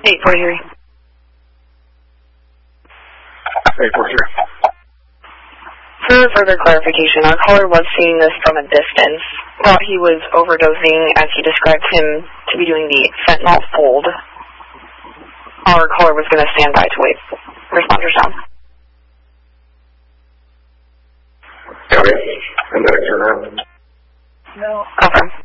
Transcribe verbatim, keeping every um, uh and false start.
eight forty-three. eight forty-three. For further clarification, our caller was seeing this from a distance. Thought he was overdosing as he described him to be doing the fentanyl fold. Our caller was going to stand by to wait. Responders down. Okay. And then I turn around. No. Okay.